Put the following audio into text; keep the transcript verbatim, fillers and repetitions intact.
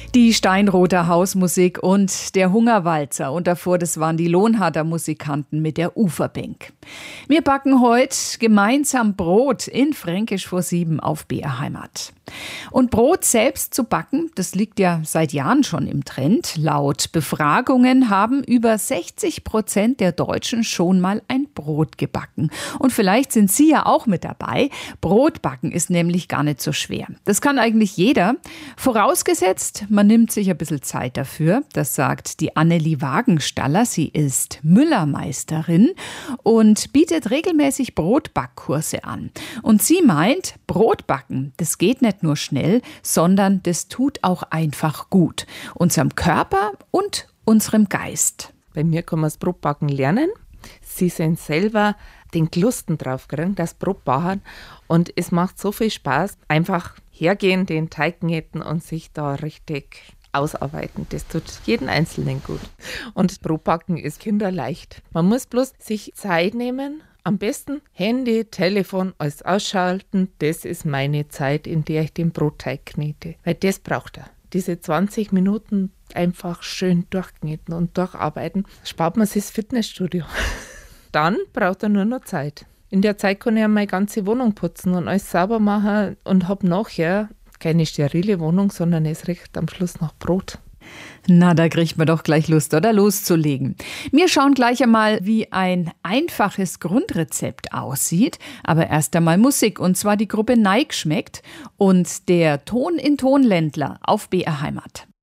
Die Steinroter Hausmusik und der Hungerwalzer. Und davor, das waren die Lohnharder Musikanten mit der Uferbank. Wir backen heute gemeinsam Brot in Fränkisch vor sieben auf B R Heimat. Und Brot selbst zu backen, das liegt ja seit Jahren schon im Trend. Laut Befragungen haben über sechzig Prozent der Deutschen schon mal ein Brot gebacken. Und vielleicht sind Sie ja auch mit dabei. Brot backen ist nämlich gar nicht so schwer. Das kann eigentlich jeder. Vorausgesetzt, man nimmt sich ein bisschen Zeit dafür. Das sagt die Annelie Wagenstaller. Sie ist Müllermeisterin und bietet regelmäßig Brotbackkurse an. Und sie meint, Brotbacken, das geht nicht nur schnell, sondern das tut auch einfach gut. Unserem Körper und unserem Geist. Bei mir kann man das Brotbacken lernen. Sie sind selber den Glusten drauf kriegen, das Brot backen. Und es macht so viel Spaß, einfach hergehen, den Teig kneten und sich da richtig ausarbeiten. Das tut jeden Einzelnen gut. Und Brotbacken ist kinderleicht. Man muss bloß sich Zeit nehmen. Am besten Handy, Telefon, alles ausschalten. Das ist meine Zeit, in der ich den Brotteig knete. Weil das braucht er. Diese zwanzig Minuten einfach schön durchkneten und durcharbeiten, spart man sich das Fitnessstudio. Dann braucht er nur noch Zeit. In der Zeit kann ich ja meine ganze Wohnung putzen und alles sauber machen und habe nachher keine sterile Wohnung, sondern es riecht am Schluss nach Brot. Na, da kriegt man doch gleich Lust, oder? Loszulegen. Wir schauen gleich einmal, wie ein einfaches Grundrezept aussieht. Aber erst einmal Musik, und zwar die Gruppe Neig schmeckt und der Ton in Tonländler auf B R Heimat.